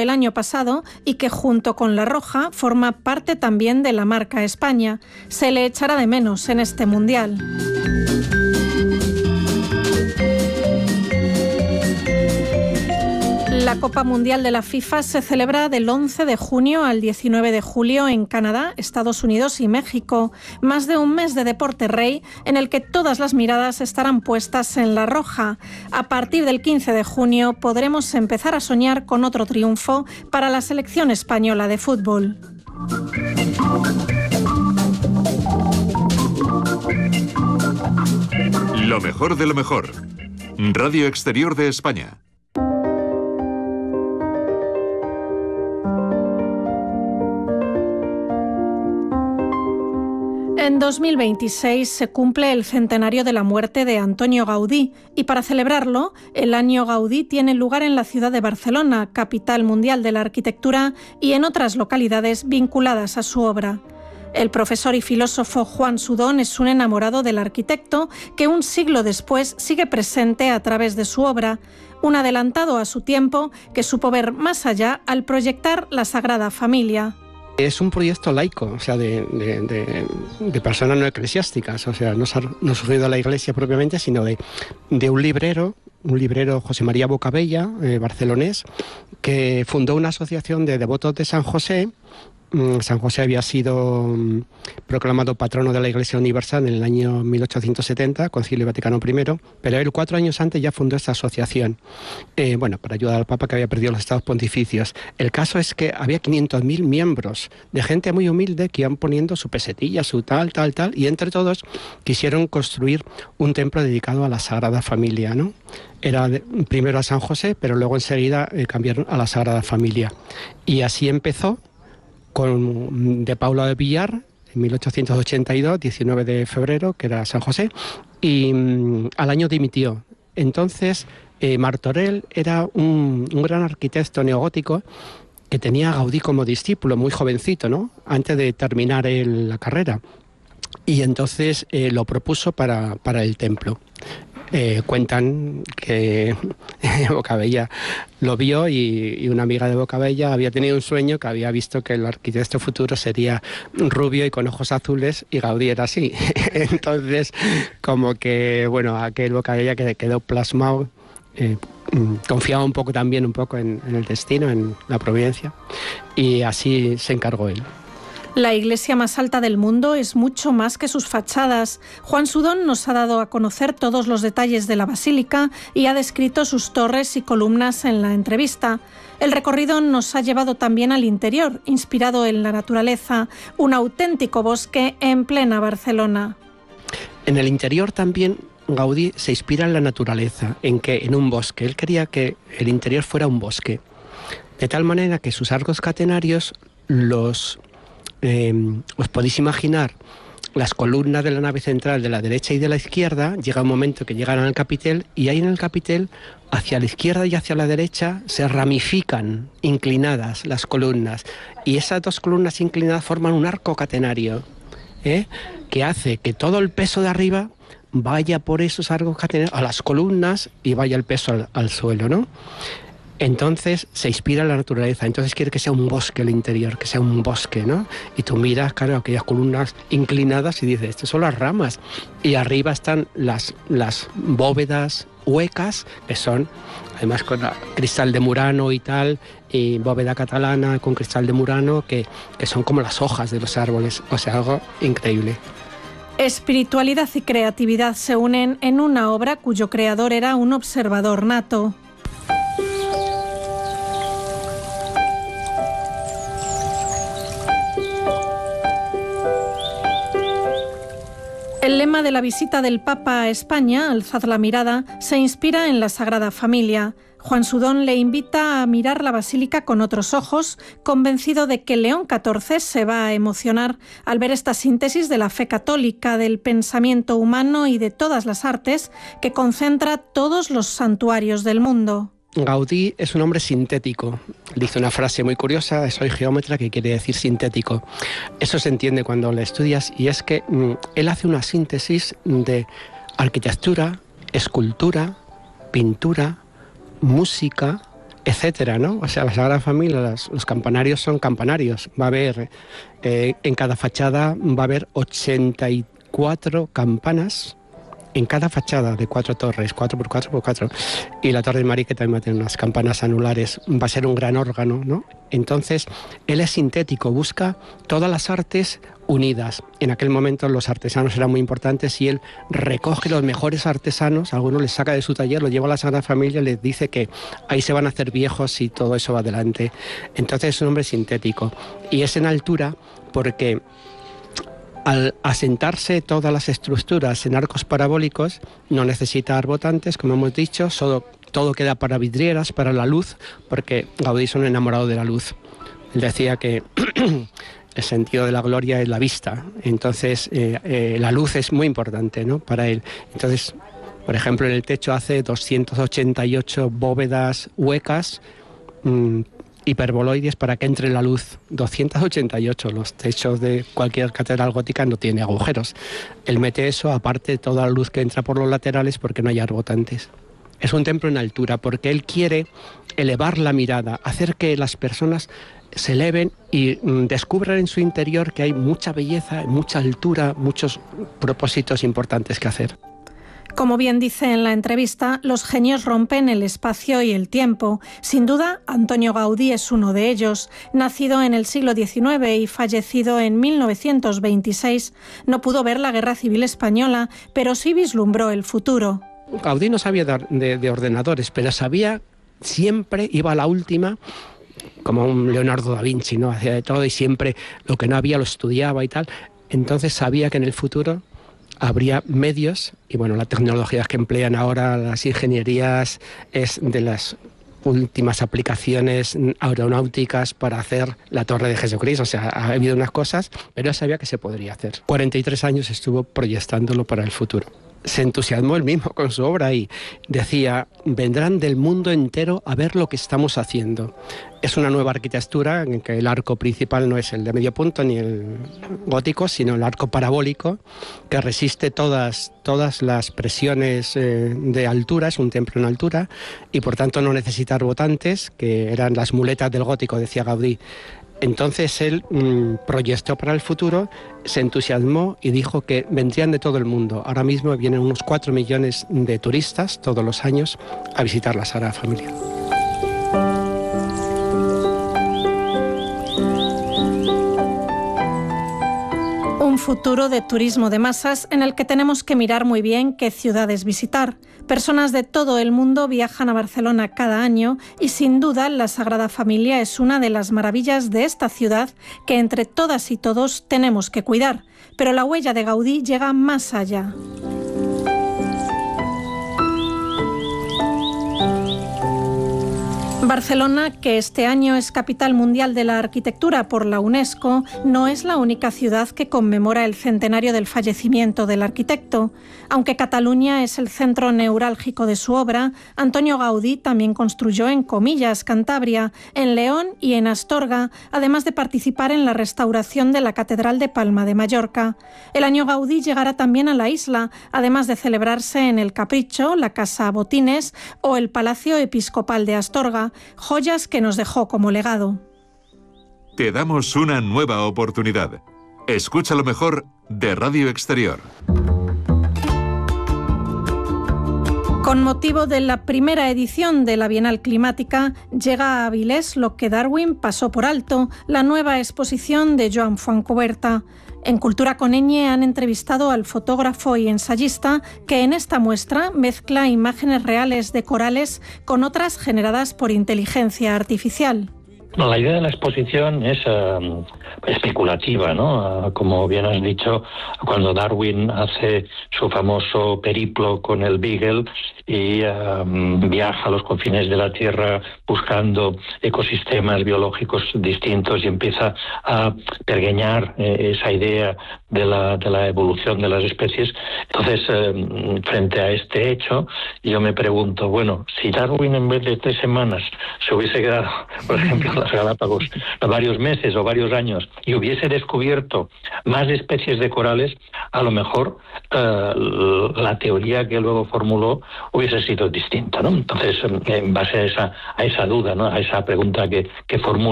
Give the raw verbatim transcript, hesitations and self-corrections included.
el año pasado y que junto con la roja forma parte también de la marca España. Se le echará de menos en este Mundial. La Copa Mundial de la FIFA se celebra del once de junio al diecinueve de julio en Canadá, Estados Unidos y México. Más de un mes de deporte rey en el que todas las miradas estarán puestas en la roja. A partir del quince de junio podremos empezar a soñar con otro triunfo para la selección española de fútbol. Lo mejor de lo mejor. Radio Exterior de España. En dos mil veintiséis se cumple el centenario de la muerte de Antonio Gaudí y para celebrarlo, el Año Gaudí tiene lugar en la ciudad de Barcelona, capital mundial de la arquitectura, y en otras localidades vinculadas a su obra. El profesor y filósofo Juan Sudón es un enamorado del arquitecto que un siglo después sigue presente a través de su obra, un adelantado a su tiempo que supo ver más allá al proyectar la Sagrada Familia. Es un proyecto laico, o sea, de, de, de, de personas no eclesiásticas, o sea, no, no ha surgido de la Iglesia propiamente, sino de, de un librero, un librero José María Bocabella, eh, barcelonés, que fundó una asociación de devotos de San José. San José había sido proclamado patrono de la Iglesia Universal en el año mil ochocientos setenta, Concilio Vaticano primero, pero él cuatro años antes ya fundó esta asociación, eh, bueno, para ayudar al Papa que había perdido los estados pontificios. El caso es que había quinientos mil miembros de gente muy humilde que iban poniendo su pesetilla, su tal, tal, tal, y entre todos quisieron construir un templo dedicado a la Sagrada Familia, ¿no? Era de, primero a San José, pero luego enseguida eh, cambiaron a la Sagrada Familia. Y así empezó con de Paula de Villar, en mil ochocientos ochenta y dos, diecinueve de febrero, que era San José, y um, al año dimitió. Entonces, eh, Martorell era un, un gran arquitecto neogótico que tenía a Gaudí como discípulo, muy jovencito, ¿no?, antes de terminar el, la carrera. Y entonces eh, lo propuso para, para el templo. Eh, cuentan que Bocabella lo vio y, y una amiga de Bocabella había tenido un sueño que había visto que el arquitecto futuro sería rubio y con ojos azules y Gaudí era así. Entonces, como que, bueno, aquel Bocabella que quedó plasmado, eh, confiaba un poco también un poco en, en el destino, en la providencia, y así se encargó él. La iglesia más alta del mundo es mucho más que sus fachadas. Juan Sudón nos ha dado a conocer todos los detalles de la basílica y ha descrito sus torres y columnas en la entrevista. El recorrido nos ha llevado también al interior, inspirado en la naturaleza, un auténtico bosque en plena Barcelona. En el interior también Gaudí se inspira en la naturaleza, en que en un bosque. Él quería que el interior fuera un bosque, de tal manera que sus arcos catenarios los Eh, os podéis imaginar las columnas de la nave central de la derecha y de la izquierda. Llega un momento que llegan al capitel y ahí en el capitel, hacia la izquierda y hacia la derecha, se ramifican inclinadas las columnas y esas dos columnas inclinadas forman un arco catenario, ¿eh?, que hace que todo el peso de arriba vaya por esos arcos catenarios a las columnas y vaya el peso al, al suelo, ¿no? Entonces se inspira en la naturaleza, entonces quiere que sea un bosque el interior, que sea un bosque, ¿no? Y tú miras, claro, aquellas columnas inclinadas y dices, estas son las ramas. Y arriba están las, las bóvedas huecas, que son, además con cristal de Murano y tal, y bóveda catalana con cristal de Murano, que, que son como las hojas de los árboles, o sea, algo increíble. Espiritualidad y creatividad se unen en una obra cuyo creador era un observador nato. El lema de la visita del Papa a España, Alzad la mirada, se inspira en la Sagrada Familia. Juan Sudón le invita a mirar la basílica con otros ojos, convencido de que León catorce se va a emocionar al ver esta síntesis de la fe católica, del pensamiento humano y de todas las artes que concentra todos los santuarios del mundo. Gaudí es un hombre sintético. Dice una frase muy curiosa, soy geómetra, que quiere decir sintético. Eso se entiende cuando le estudias, y es que mm, él hace una síntesis de arquitectura, escultura, pintura, música, etcétera, ¿no? O sea, la Sagrada Familia, los, los campanarios son campanarios. Va a haber, eh, en cada fachada va a haber ochenta y cuatro campanas, en cada fachada de cuatro torres, cuatro por cuatro por cuatro. Y la Torre de María, que también va a tener unas campanas anulares, va a ser un gran órgano, ¿no? Entonces, él es sintético, busca todas las artes unidas. En aquel momento los artesanos eran muy importantes y él recoge los mejores artesanos, algunos les saca de su taller, los lleva a la Sagrada Familia y les dice que ahí se van a hacer viejos y todo eso va adelante. Entonces es un hombre sintético. Y es en altura porque al asentarse todas las estructuras en arcos parabólicos, no necesita arbotantes, como hemos dicho, solo, todo queda para vidrieras, para la luz, porque Gaudí es un enamorado de la luz. Él decía que el sentido de la gloria es la vista, entonces eh, eh, la luz es muy importante, ¿no?, para él. Entonces, por ejemplo, en el techo hace doscientas ochenta y ocho bóvedas huecas, mmm, hiperboloides, para que entre la luz. doscientas ochenta y ocho, los techos de cualquier catedral gótica no tiene agujeros. Él mete eso, aparte de toda la luz que entra por los laterales, porque no hay arbotantes. Es un templo en altura, porque él quiere elevar la mirada, hacer que las personas se eleven y mm, descubran en su interior que hay mucha belleza, mucha altura, muchos propósitos importantes que hacer. Como bien dice en la entrevista, los genios rompen el espacio y el tiempo. Sin duda, Antonio Gaudí es uno de ellos. Nacido en el siglo diecinueve y fallecido en mil novecientos veintiséis, no pudo ver la Guerra Civil Española, pero sí vislumbró el futuro. Gaudí no sabía de, de, de ordenadores, pero sabía, siempre iba a la última, como un Leonardo da Vinci, ¿no? Hacía de todo y siempre lo que no había lo estudiaba y tal. Entonces sabía que en el futuro habría medios, y bueno, la tecnología que emplean ahora las ingenierías es de las últimas aplicaciones aeronáuticas para hacer la Torre de Jesucristo. O sea, ha habido unas cosas, pero él sabía que se podría hacer. cuarenta y tres años estuvo proyectándolo para el futuro. Se entusiasmó él mismo con su obra y decía: vendrán del mundo entero a ver lo que estamos haciendo. Es una nueva arquitectura en que el arco principal no es el de medio punto ni el gótico, sino el arco parabólico, que resiste todas, todas las presiones eh, de altura. Es un templo en altura y por tanto no necesita arbotantes, que eran las muletas del gótico, decía Gaudí. Entonces él mmm, proyectó para el futuro, se entusiasmó y dijo que vendrían de todo el mundo. Ahora mismo vienen unos cuatro millones de turistas todos los años a visitar la Sagrada Familia. Un futuro de turismo de masas en el que tenemos que mirar muy bien qué ciudades visitar. Personas de todo el mundo viajan a Barcelona cada año y sin duda la Sagrada Familia es una de las maravillas de esta ciudad que entre todas y todos tenemos que cuidar. Pero la huella de Gaudí llega más allá. Barcelona, que este año es Capital Mundial de la Arquitectura por la UNESCO, no es la única ciudad que conmemora el centenario del fallecimiento del arquitecto. Aunque Cataluña es el centro neurálgico de su obra, Antonio Gaudí también construyó en Comillas, Cantabria, en León y en Astorga, además de participar en la restauración de la Catedral de Palma de Mallorca. El año Gaudí llegará también a la isla, además de celebrarse en el Capricho, la Casa Botines o el Palacio Episcopal de Astorga, joyas que nos dejó como legado. Te damos una nueva oportunidad. Escucha lo mejor de Radio Exterior. Con motivo de la primera edición de la Bienal Climática, llega a Avilés lo que Darwin pasó por alto, la nueva exposición de Joan Fontcuberta. En Cultura con Ñ han entrevistado al fotógrafo y ensayista que en esta muestra mezcla imágenes reales de corales con otras generadas por inteligencia artificial. La idea de la exposición es uh, especulativa, ¿no? Uh, como bien has dicho, cuando Darwin hace su famoso periplo con el Beagle y uh, viaja a los confines de la Tierra buscando ecosistemas biológicos distintos y empieza a pergeñar eh, esa idea de la, de la evolución de las especies. Entonces, eh, frente a este hecho, yo me pregunto, bueno, si Darwin en vez de tres semanas se hubiese quedado, por ejemplo, en las Galápagos varios meses o varios años y hubiese descubierto más especies de corales, a lo mejor eh, la teoría que luego formuló hubiese sido distinta, ¿no? Entonces, en base a esa, a esa duda, ¿no?, a esa pregunta que, que formula